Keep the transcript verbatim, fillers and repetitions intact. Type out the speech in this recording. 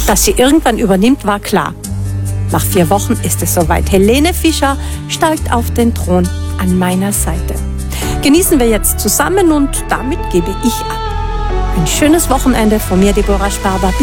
Dass sie irgendwann übernimmt, war klar. Nach vier Wochen ist es soweit. Helene Fischer steigt auf den Thron an meiner Seite. Genießen wir jetzt zusammen und damit gebe ich ab. Ein schönes Wochenende von mir, Deborah Sperber.